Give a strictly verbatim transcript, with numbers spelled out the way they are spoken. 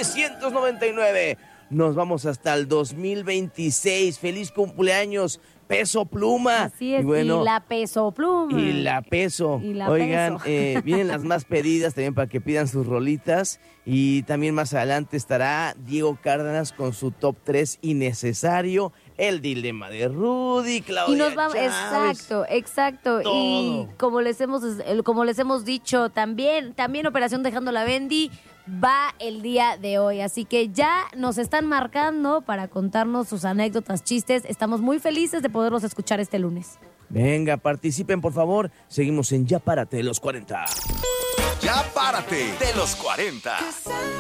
novecientos noventa y nueve. Nos vamos hasta el dos mil veintiséis. ¡Feliz cumpleaños, Peso Pluma! Así es, y, bueno, y la Peso Pluma. Y la Peso. Y la Oigan, Peso. eh, vienen las más pedidas también para que pidan sus rolitas. Y también más adelante estará Diego Cárdenas con su top tres innecesario. El dilema de Rudy, Claudia Y nos vamos, Chávez. exacto, exacto. Todo. Y como les hemos como les hemos dicho, también, también Operación Dejando la Bendy va el día de hoy. Así que ya nos están marcando para contarnos sus anécdotas, chistes. Estamos muy felices de poderlos escuchar este lunes. Venga, participen, por favor. Seguimos en Ya Párate de los cuarenta. Ya Párate de los cuarenta.